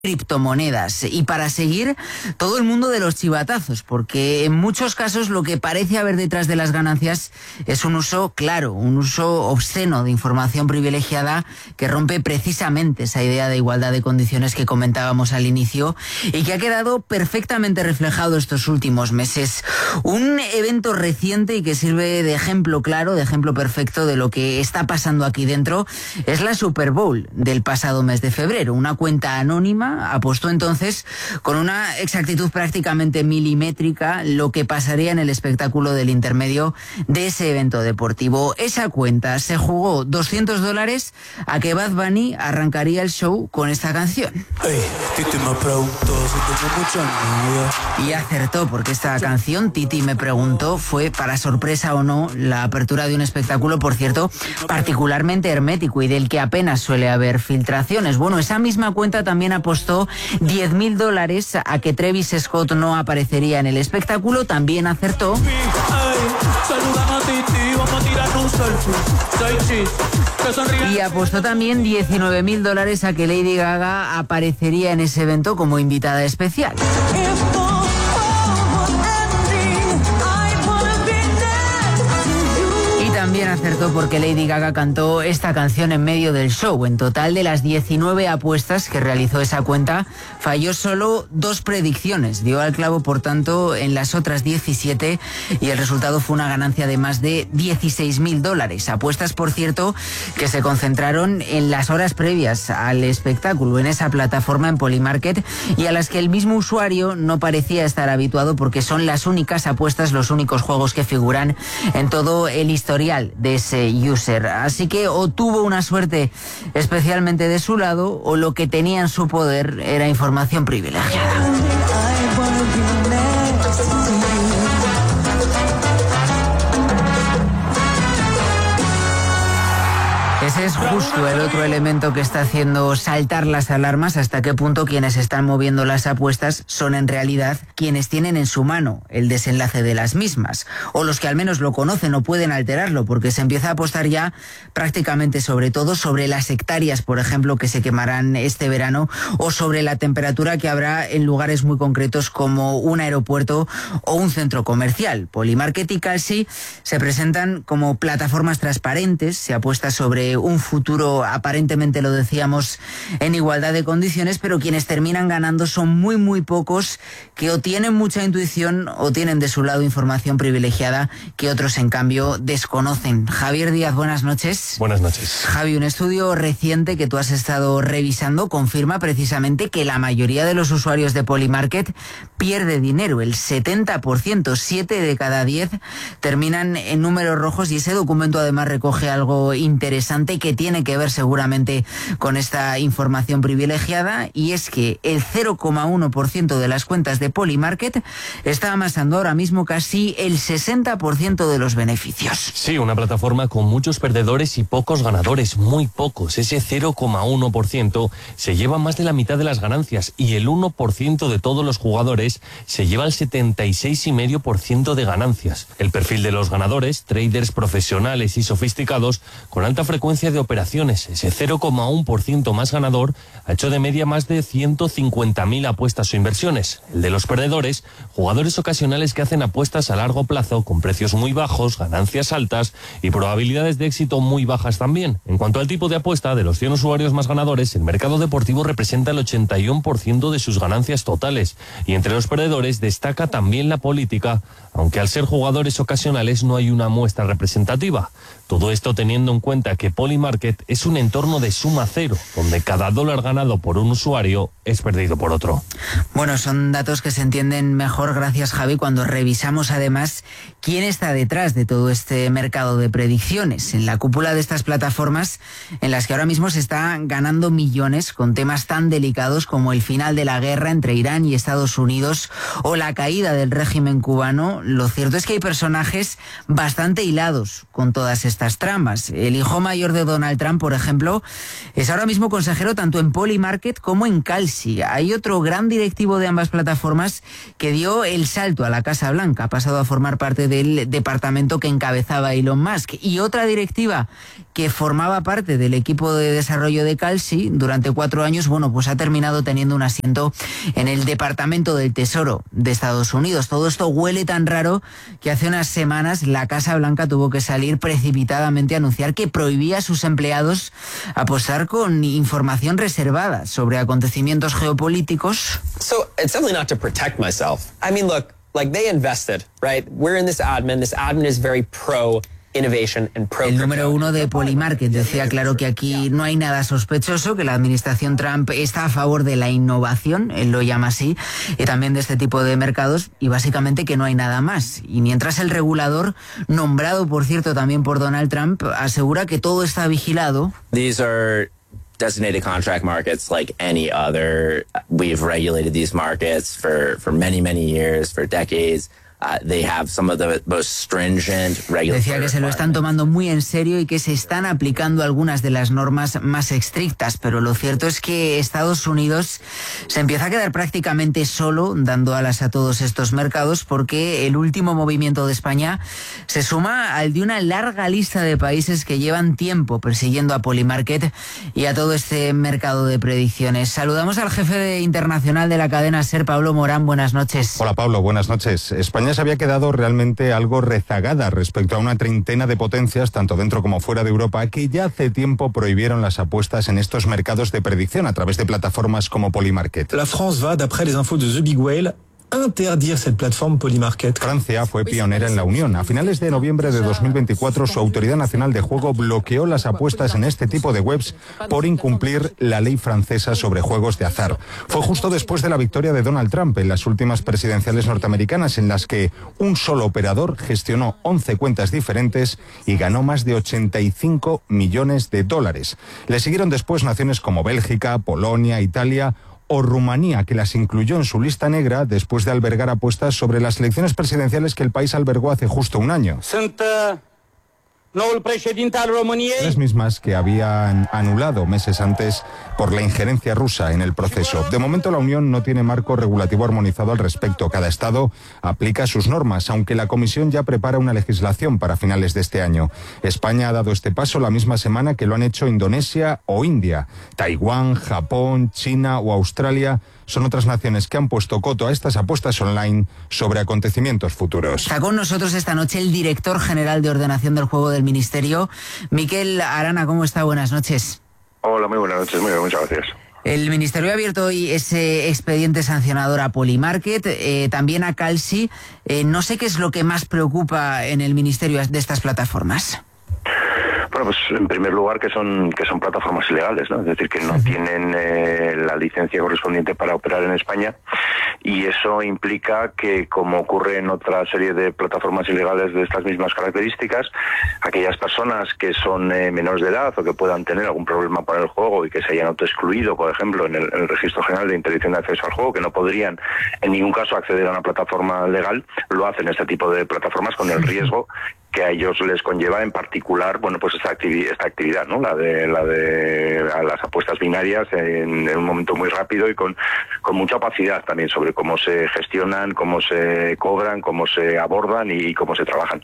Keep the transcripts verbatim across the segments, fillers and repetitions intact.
criptomonedas y para seguir todo el mundo de los chivatazos, porque en muchos casos lo que parece haber detrás de las ganancias es un uso claro, un uso obsceno de información privilegiada que rompe precisamente esa idea de igualdad de condiciones que comentábamos al inicio y que ha quedado perfectamente reflejado estos últimos meses. Un evento reciente y que sirve de ejemplo claro, de ejemplo perfecto de lo que está pasando aquí dentro es la Super Bowl del pasado mes de febrero. Una cuenta anónima apostó entonces con una exactitud prácticamente milimétrica lo que pasaría en el espectáculo del intermedio de ese evento deportivo. Esa cuenta se jugó doscientos dólares a que Bad Bunny arrancaría el show con esta canción. Hey, Titi me preguntó si tengo mucha novia. Y acertó, porque esta canción, Titi me preguntó, fue, para sorpresa o no, la apertura de un espectáculo, por cierto, particularmente hermético y del que apenas suele haber filtraciones. Bueno, esa misma cuenta también apostó diez mil dólares a que Travis Scott no aparecería en el espectáculo. También acertó. Y apostó también diecinueve mil dólares a que Lady Gaga aparecería en ese evento como invitada especial. También acertó porque Lady Gaga cantó esta canción en medio del show. En total, de las diecinueve apuestas que realizó esa cuenta, falló solo dos predicciones. Dio al clavo, por tanto, en las otras diecisiete y el resultado fue una ganancia de más de dieciséis mil dólares. Apuestas, por cierto, que se concentraron en las horas previas al espectáculo, en esa plataforma en Polymarket, y a las que el mismo usuario no parecía estar habituado porque son las únicas apuestas, los únicos juegos que figuran en todo el historial de ese user. Así que o tuvo una suerte especialmente de su lado o lo que tenía en su poder era información privilegiada. Ese es justo el otro elemento que está haciendo saltar las alarmas, hasta qué punto quienes están moviendo las apuestas son en realidad quienes tienen en su mano el desenlace de las mismas, o los que al menos lo conocen o pueden alterarlo, porque se empieza a apostar ya prácticamente sobre todo sobre las hectáreas, por ejemplo, que se quemarán este verano, o sobre la temperatura que habrá en lugares muy concretos como un aeropuerto o un centro comercial. Polymarket y Kalshi se presentan como plataformas transparentes, se apuesta sobre un futuro, aparentemente lo decíamos, en igualdad de condiciones, pero quienes terminan ganando son muy muy pocos, que o tienen mucha intuición o tienen de su lado información privilegiada que otros en cambio desconocen. Javier Díaz, buenas noches. Buenas noches. Javi, un estudio reciente que tú has estado revisando confirma precisamente que la mayoría de los usuarios de Polymarket pierde dinero, el setenta por ciento, siete de cada diez terminan en números rojos, y ese documento además recoge algo interesante que tiene que ver seguramente con esta información privilegiada, y es que el cero coma uno por ciento de las cuentas de Polymarket está amasando ahora mismo casi el sesenta por ciento de los beneficios. Sí, una plataforma con muchos perdedores y pocos ganadores, muy pocos. Ese cero coma uno por ciento se lleva más de la mitad de las ganancias, y el uno por ciento de todos los jugadores se lleva el setenta y seis coma cinco por ciento de ganancias. El perfil de los ganadores, traders profesionales y sofisticados con alta frecuencia de operaciones, ese cero coma uno por ciento más ganador, ha hecho de media más de ciento cincuenta mil apuestas o inversiones. El de los perdedores, jugadores ocasionales que hacen apuestas a largo plazo con precios muy bajos, ganancias altas y probabilidades de éxito muy bajas también. En cuanto al tipo de apuesta, de los cien usuarios más ganadores, el mercado deportivo representa el ochenta y uno por ciento de sus ganancias totales, y entre los perdedores destaca también la política, aunque al ser jugadores ocasionales no hay una muestra representativa. Todo esto teniendo en cuenta que Polymarket es un entorno de suma cero, donde cada dólar ganado por un usuario es perdido por otro. Bueno, son datos que se entienden mejor, gracias Javi, cuando revisamos además quién está detrás de todo este mercado de predicciones. En la cúpula de estas plataformas, en las que ahora mismo se está ganando millones con temas tan delicados como el final de la guerra entre Irán y Estados Unidos o la caída del régimen cubano, lo cierto es que hay personajes bastante hilados con todas estas estas tramas. El hijo mayor de Donald Trump, por ejemplo, es ahora mismo consejero tanto en Polymarket como en Kalshi. Hay otro gran directivo de ambas plataformas que dio el salto a la Casa Blanca, ha pasado a formar parte del departamento que encabezaba Elon Musk. Y otra directiva que formaba parte del equipo de desarrollo de Kalshi durante cuatro años, bueno, pues ha terminado teniendo un asiento en el Departamento del Tesoro de Estados Unidos. Todo esto huele tan raro que hace unas semanas la Casa Blanca tuvo que salir precipitadamente a anunciar que prohibía a sus empleados apostar con información reservada sobre acontecimientos geopolíticos. So it's definitely not to protect myself. I mean, look, like they invested, right? We're in this admin. This admin is very pro innovation and pro. El número uno de Polymarket decía claro que aquí no hay nada sospechoso, que la administración Trump está a favor de la innovación, él lo llama así, y también de este tipo de mercados, y básicamente que no hay nada más. Y mientras el regulador, nombrado por cierto también por Donald Trump, asegura que todo está vigilado. These are designated contract markets like any other. We've regulated these markets for, for many, many years, for decades. Uh, they have some of the most stringent regulatory. Decía que se lo están tomando muy en serio y que se están aplicando algunas de las normas más estrictas, pero lo cierto es que Estados Unidos se empieza a quedar prácticamente solo dando alas a todos estos mercados, porque el último movimiento de España se suma al de una larga lista de países que llevan tiempo persiguiendo a Polymarket y a todo este mercado de predicciones. Saludamos al jefe de internacional de la cadena SER, Pablo Morán. Buenas noches. Hola Pablo, buenas noches. España se había quedado realmente algo rezagada respecto a una treintena de potencias, tanto dentro como fuera de Europa, que ya hace tiempo prohibieron las apuestas en estos mercados de predicción a través de plataformas como Polymarket. La France va, d'après les infos de The Big Whale, interdire cette plateforme Polymarket. Francia fue pionera en la Unión. A finales de noviembre de dos mil veinticuatro, su Autoridad Nacional de Juego bloqueó las apuestas en este tipo de webs por incumplir la ley francesa sobre juegos de azar. Fue justo después de la victoria de Donald Trump en las últimas presidenciales norteamericanas, en las que un solo operador gestionó once cuentas diferentes y ganó más de ochenta y cinco millones de dólares. Le siguieron después naciones como Bélgica, Polonia, Italia o Rumanía, que las incluyó en su lista negra después de albergar apuestas sobre las elecciones presidenciales que el país albergó hace justo un año. Las mismas que habían anulado meses antes por la injerencia rusa en el proceso. De momento la Unión no tiene marco regulativo armonizado al respecto. Cada Estado aplica sus normas, aunque la Comisión ya prepara una legislación para finales de este año. España ha dado este paso la misma semana que lo han hecho Indonesia o India. Taiwán, Japón, China o Australia son otras naciones que han puesto coto a estas apuestas online sobre acontecimientos futuros. Está con nosotros esta noche el director general de ordenación del juego del Ministerio, Miquel Arana. ¿Cómo está? Buenas noches. Hola, muy buenas noches. Muy bien, muchas gracias. El Ministerio ha abierto hoy ese expediente sancionador a Polymarket, eh, también a Kalshi. Eh, no sé qué es lo que más preocupa en el Ministerio de estas plataformas. Bueno, pues en primer lugar que son que son plataformas ilegales, ¿no? Es decir, que no tienen eh, la licencia correspondiente para operar en España, y eso implica que, como ocurre en otra serie de plataformas ilegales de estas mismas características, aquellas personas que son eh, menores de edad o que puedan tener algún problema para el juego y que se hayan autoexcluido, por ejemplo, en el, en el Registro General de Interdicción de Acceso al Juego, que no podrían en ningún caso acceder a una plataforma legal, lo hacen este tipo de plataformas con el riesgo que a ellos les conlleva, en particular, bueno, pues esta, activi esta actividad, ¿no? La de la de a las apuestas binarias en, en un momento muy rápido y con, con mucha opacidad también sobre cómo se gestionan, cómo se cobran, cómo se abordan y cómo se trabajan.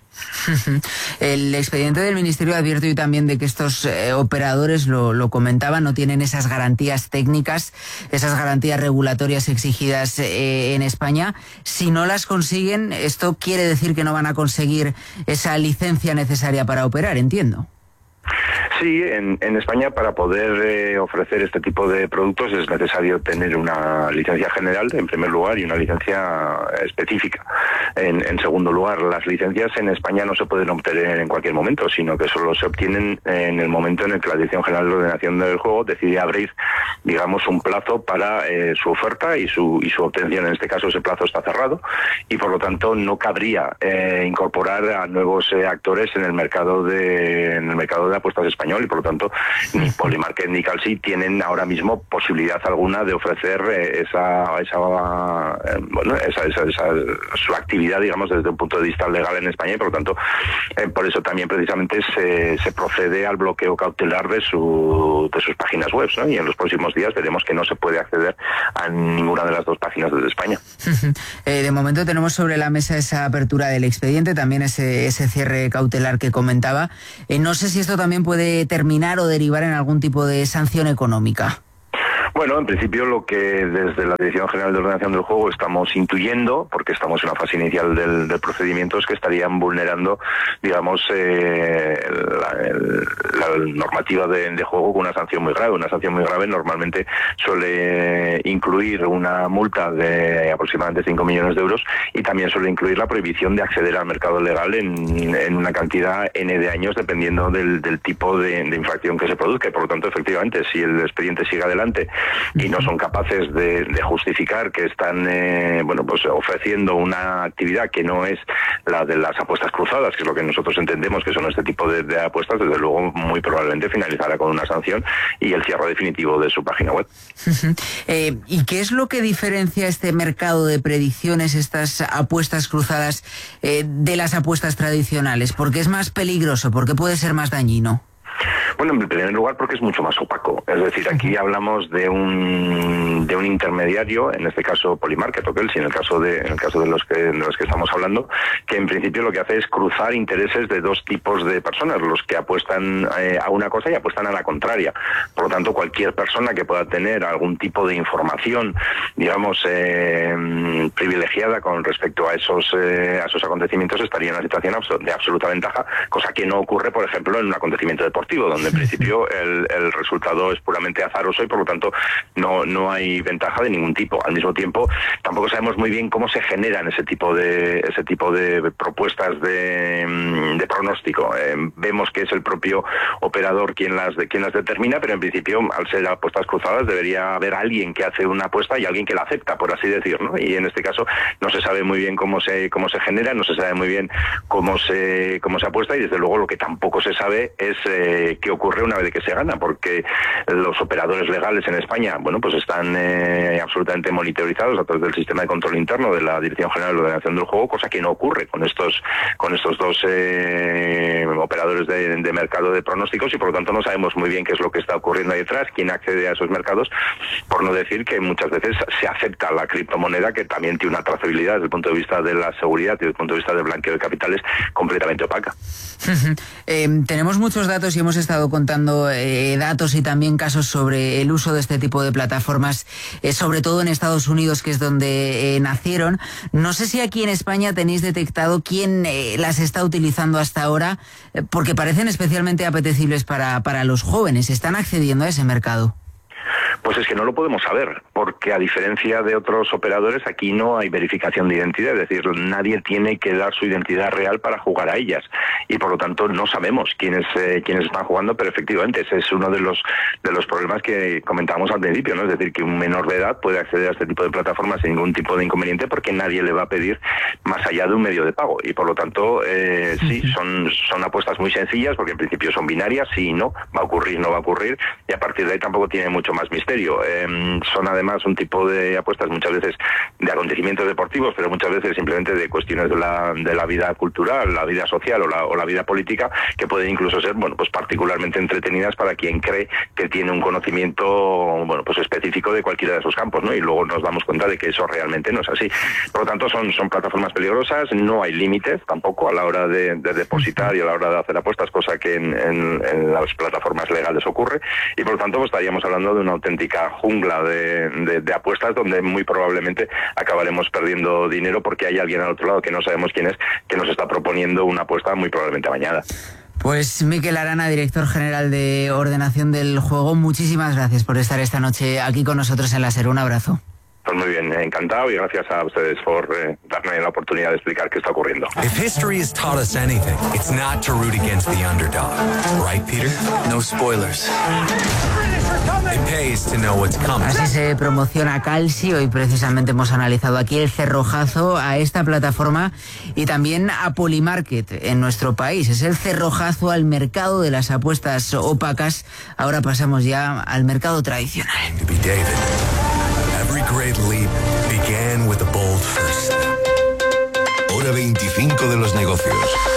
El expediente del Ministerio advierte hoy también de que estos eh, operadores, lo, lo comentaban, no tienen esas garantías técnicas, esas garantías regulatorias exigidas eh, en España. Si no las consiguen, esto quiere decir que no van a conseguir esa licencia necesaria para operar, entiendo. Sí, en, en España para poder eh, ofrecer este tipo de productos es necesario tener una licencia general, en primer lugar, y una licencia específica. En, en segundo lugar, las licencias en España no se pueden obtener en cualquier momento, sino que solo se obtienen en el momento en el que la Dirección General de Ordenación del Juego decide abrir, digamos, un plazo para eh, su oferta y su, y su obtención. En este caso ese plazo está cerrado y por lo tanto no cabría eh, incorporar a nuevos eh, actores en el mercado de en el mercado de apuestas españolas. español y por lo tanto ni Polymarket ni Kalshi tienen ahora mismo posibilidad alguna de ofrecer eh, esa, esa, eh, bueno, esa, esa, esa, su actividad, digamos, desde un punto de vista legal en España y por lo tanto eh, por eso también precisamente se, se procede al bloqueo cautelar de, su, de sus páginas web, ¿no? Y en los próximos días veremos que no se puede acceder a ninguna de las dos páginas desde España. eh, de momento tenemos sobre la mesa esa apertura del expediente, también ese, ese cierre cautelar que comentaba. Eh, no sé si esto también puede terminar o derivar en algún tipo de sanción económica. Bueno, en principio lo que desde la Dirección General de Ordenación del Juego estamos intuyendo, porque estamos en la fase inicial del, del procedimiento, es que estarían vulnerando, digamos, eh, la, el, la normativa de, de juego con una sanción muy grave. Una sanción muy grave normalmente suele incluir una multa de aproximadamente cinco millones de euros y también suele incluir la prohibición de acceder al mercado legal en, en una cantidad N de años dependiendo del, del tipo de, de infracción que se produzca. Y por lo tanto, efectivamente, si el expediente sigue adelante y no son capaces de, de justificar que están eh, bueno pues ofreciendo una actividad que no es la de las apuestas cruzadas, que es lo que nosotros entendemos que son este tipo de, de apuestas, desde luego muy probablemente finalizará con una sanción y el cierre definitivo de su página web. eh, ¿Y qué es lo que diferencia este mercado de predicciones, estas apuestas cruzadas, eh, de las apuestas tradicionales? ¿Por qué es más peligroso? ¿Por qué puede ser más dañino? Bueno, en primer lugar porque es mucho más opaco. Es decir, aquí hablamos de un de un intermediario, en este caso Polymarket o Kalshi, en el caso de en el caso de los que de los que estamos hablando, que en principio lo que hace es cruzar intereses de dos tipos de personas, los que apuestan eh, a una cosa y apuestan a la contraria. Por lo tanto, cualquier persona que pueda tener algún tipo de información, digamos, eh, privilegiada con respecto a esos eh, a esos acontecimientos estaría en una situación de absoluta ventaja, cosa que no ocurre, por ejemplo, en un acontecimiento deportivo, donde en principio el, el resultado es puramente azaroso y por lo tanto no, no hay ventaja de ningún tipo. Al mismo tiempo, tampoco sabemos muy bien cómo se generan ese tipo de ese tipo de propuestas de, de pronóstico. Eh, vemos que es el propio operador quien las quien las determina, pero en principio, al ser apuestas cruzadas, debería haber alguien que hace una apuesta y alguien que la acepta, por así decir, ¿no? Y en este caso no se sabe muy bien cómo se cómo se genera, no se sabe muy bien cómo se cómo se apuesta y desde luego lo que tampoco se sabe es eh, qué ocurre una vez que se gana, porque los operadores legales en España, bueno, pues están eh, absolutamente monitorizados a través del sistema de control interno de la Dirección General de Ordenación del Juego, cosa que no ocurre con estos con estos dos eh, operadores de, de mercado de pronósticos y por lo tanto no sabemos muy bien qué es lo que está ocurriendo ahí detrás, quién accede a esos mercados, por no decir que muchas veces se acepta la criptomoneda, que también tiene una trazabilidad desde el punto de vista de la seguridad y desde el punto de vista del blanqueo de capitales completamente opaca. eh, tenemos muchos datos y hemos estado contando eh, datos y también casos sobre el uso de este tipo de plataformas, eh, sobre todo en Estados Unidos, que es donde eh, nacieron. No sé si aquí en España tenéis detectado quién eh, las está utilizando hasta ahora, eh, porque parecen especialmente apetecibles para, para los jóvenes. ¿Están accediendo a ese mercado? Pues es que no lo podemos saber, porque a diferencia de otros operadores, aquí no hay verificación de identidad, es decir, nadie tiene que dar su identidad real para jugar a ellas, y por lo tanto no sabemos quiénes eh, quiénes están jugando, pero efectivamente ese es uno de los de los problemas que comentábamos al principio, ¿no? Es decir, que un menor de edad puede acceder a este tipo de plataformas sin ningún tipo de inconveniente, porque nadie le va a pedir más allá de un medio de pago, y por lo tanto, eh, sí, son, son apuestas muy sencillas, porque en principio son binarias, sí y no, va a ocurrir, no va a ocurrir, y a partir de ahí tampoco tiene mucho más misterio. Eh, son además un tipo de apuestas muchas veces de acontecimientos deportivos, pero muchas veces simplemente de cuestiones de la, de la vida cultural, la vida social o la, o la vida política, que pueden incluso ser, bueno, pues particularmente entretenidas para quien cree que tiene un conocimiento, bueno, pues específico de cualquiera de esos campos, ¿no? Y luego nos damos cuenta de que eso realmente no es así. Por lo tanto, son, son plataformas peligrosas, no hay límites tampoco a la hora de, de depositar y a la hora de hacer apuestas, cosa que en, en, en las plataformas legales ocurre, y por lo tanto pues, estaríamos hablando de una auténtica jungla de, de, de apuestas donde muy probablemente acabaremos perdiendo dinero porque hay alguien al otro lado que no sabemos quién es, que nos está proponiendo una apuesta muy probablemente amañada. Pues Mikel Arana, director general de Ordenación del Juego, muchísimas gracias por estar esta noche aquí con nosotros en La SER. Un abrazo. Pues muy bien, encantado y gracias a ustedes por eh, darme la oportunidad de explicar qué está ocurriendo. If history has taught us anything, it's not to root against the underdog. Right, Peter? No spoilers. It pays to know what's coming. Así se promociona Kalshi. Hoy precisamente hemos analizado aquí el cerrojazo a esta plataforma y también a Polymarket en nuestro país. Es el cerrojazo al mercado de las apuestas opacas. Ahora pasamos ya al mercado tradicional. To be David, every great leap began with a bold first. Hora veinticinco de los negocios.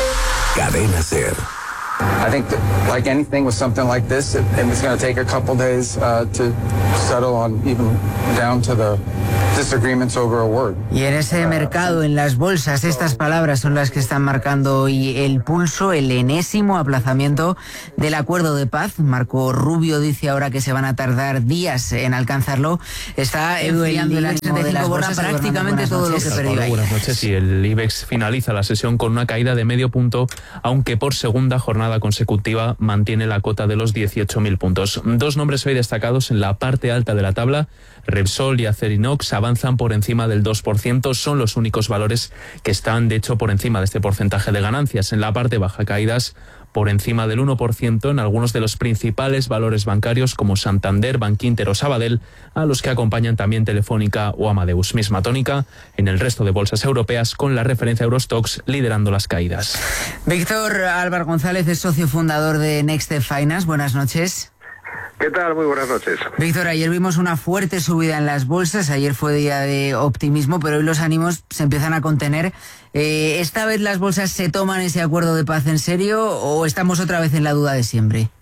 Cadena SER. I think that, like anything with something like this, it, it's going to take a couple days uh, to settle on, even down to the disagreements over a word. Y en ese mercado, en las bolsas, estas palabras son las que están marcando hoy el pulso, el enésimo aplazamiento del acuerdo de paz. Marco Rubio dice ahora que se van a tardar días en alcanzarlo. Está enfriando el ánimo de las bolsas, prácticamente todo lo que perdió. Buenas noches. Y el IBEX finaliza la sesión con una caída de medio punto, aunque por segunda jornada consecutiva mantiene la cota de los dieciocho mil puntos. Dos nombres hoy destacados en la parte alta de la tabla. Repsol y Acerinox avanzan por encima del dos por ciento, son los únicos valores que están de hecho por encima de este porcentaje de ganancias. En la parte baja, caídas por encima del uno por ciento en algunos de los principales valores bancarios como Santander, Bankinter o Sabadell, a los que acompañan también Telefónica o Amadeus. Misma tónica en el resto de bolsas europeas, con la referencia Eurostoxx liderando las caídas. Víctor Álvar González es socio fundador de Next Finance. Buenas noches. ¿Qué tal? Muy buenas noches. Víctor, ayer vimos una fuerte subida en las bolsas, ayer fue día de optimismo, pero hoy los ánimos se empiezan a contener. Eh, ¿Esta vez las bolsas se toman ese acuerdo de paz en serio o estamos otra vez en la duda de siempre?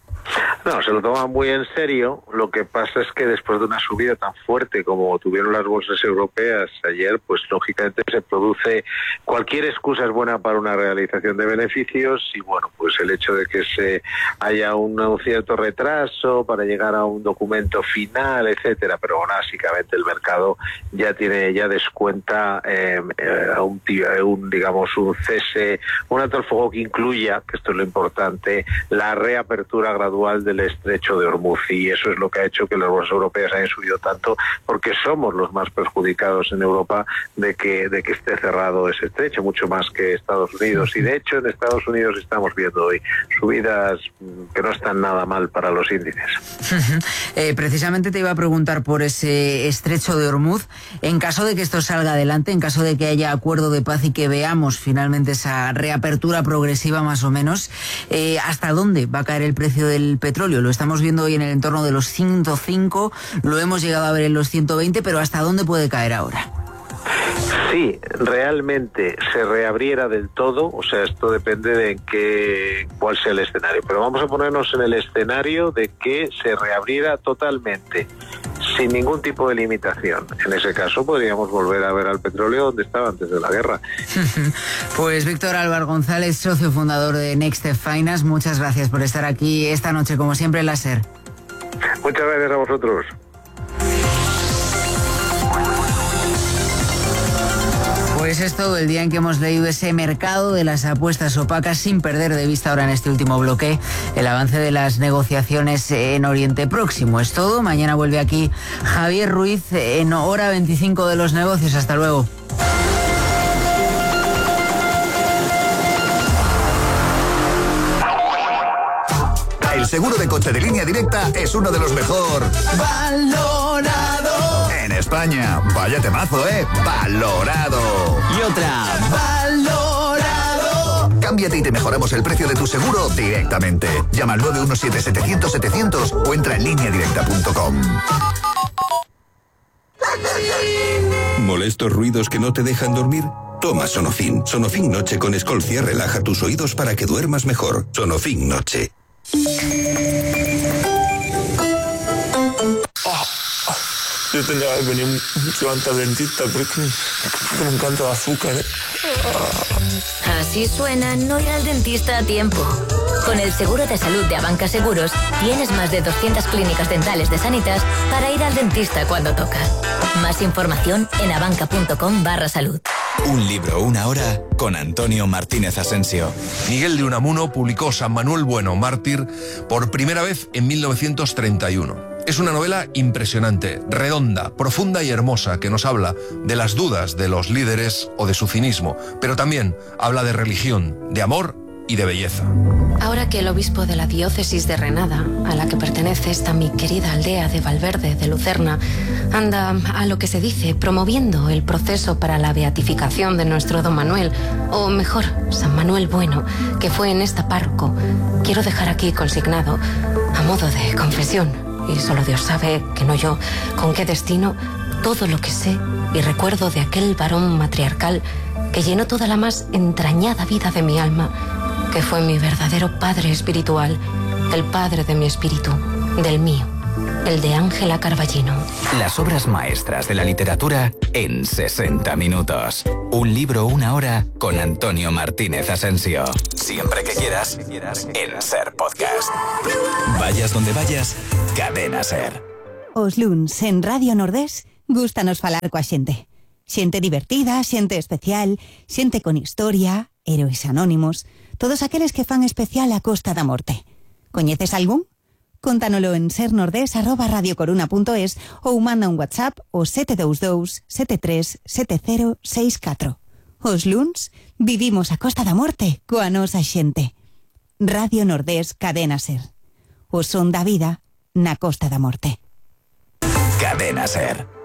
No, se lo toman muy en serio. Lo que pasa es que después de una subida tan fuerte como tuvieron las bolsas europeas ayer, pues lógicamente se produce cualquier excusa es buena para una realización de beneficios y bueno, pues el hecho de que se haya un, un cierto retraso para llegar a un documento final, etcétera, pero bueno, básicamente el mercado ya tiene ya descuenta eh, eh, un, un digamos un cese, un alto al fuego que incluya, que esto es lo importante, la reapertura gradual del estrecho de Hormuz, y eso es lo que ha hecho que las bolsas europeas hayan subido tanto, porque somos los más perjudicados en Europa de que de que esté cerrado ese estrecho, mucho más que Estados Unidos, y de hecho en Estados Unidos estamos viendo hoy subidas que no están nada mal para los índices. eh, precisamente te iba a preguntar por ese estrecho de Hormuz, en caso de que esto salga adelante, en caso de que haya acuerdo de paz y que veamos finalmente esa reapertura progresiva más o menos, eh, ¿hasta dónde va a caer el precio del petróleo? Lo estamos viendo hoy en el entorno de los ciento cinco, lo hemos llegado a ver en los ciento veinte, pero ¿hasta dónde puede caer ahora? Sí, realmente se reabriera del todo, o sea, esto depende de qué, cuál sea el escenario, pero vamos a ponernos en el escenario de que se reabriera totalmente, sin ningún tipo de limitación. En ese caso podríamos volver a ver al petróleo donde estaba antes de la guerra. Pues Víctor Álvar González, socio fundador de Next Finance, muchas gracias por estar aquí esta noche, como siempre, en la SER. Muchas gracias a vosotros. Pues es todo el día en que hemos leído ese mercado de las apuestas opacas, sin perder de vista ahora en este último bloque el avance de las negociaciones en Oriente Próximo. Es todo, mañana vuelve aquí Javier Ruiz en Hora veinticinco de los negocios. Hasta luego. El seguro de coche de Línea Directa es uno de los mejor valorado en España. Vaya temazo, ¿eh? Valorado. Y otra. Valorado. Cámbiate y te mejoramos el precio de tu seguro directamente. Llama al nueve uno siete, setecientos, setecientos o entra en línea directa punto com. ¿Molestos ruidos que no te dejan dormir? Toma Sonofin. Sonofin Noche con Escolcia relaja tus oídos para que duermas mejor. Sonofin Noche. Oh, yo tendría que venir mucho antes al dentista porque me encanta el azúcar, ¿eh? Así suena no ir al dentista a tiempo. Con el seguro de salud de Abanca Seguros tienes más de doscientas clínicas dentales de Sanitas para ir al dentista cuando toca. Más información en abanca.com barra salud. Un libro, una hora, con Antonio Martínez Asensio. Miguel de Unamuno publicó San Manuel Bueno, mártir, por primera vez en mil novecientos treinta y uno. Es una novela impresionante, redonda, profunda y hermosa, que nos habla de las dudas de los líderes o de su cinismo, pero también habla de religión, de amor y de belleza. Ahora que el obispo de la diócesis de Renada, a la que pertenece esta mi querida aldea de Valverde de Lucerna, anda, a lo que se dice, promoviendo el proceso para la beatificación de nuestro don Manuel, o mejor, San Manuel Bueno, que fue en esta párroco, quiero dejar aquí consignado, a modo de confesión, y solo Dios sabe, que no yo, con qué destino, todo lo que sé y recuerdo de aquel varón matriarcal que llenó toda la más entrañada vida de mi alma, que fue mi verdadero padre espiritual, el padre de mi espíritu, del mío, el de Ángela Carballino. Las obras maestras de la literatura en sesenta minutos. Un libro, una hora, con Antonio Martínez Asensio. Siempre que quieras, en Ser Podcast. Vayas donde vayas, Cadena Ser. Os luns en Radio Nordés gústanos falar coa xente. Xente divertida, xente especial, xente con historia, héroes anónimos, todos aqueles que fan especial a Costa da Morte. Coñeces algún? Contánoslo en sernordés arroba radiocoruna punto es ou manda un WhatsApp o sete dous dous sete tres sete cero seis catro. Os luns vivimos a Costa da Morte coa nosa xente. Radio Nordés Cadena Ser. O son da vida na Costa da Morte. Cadena Ser.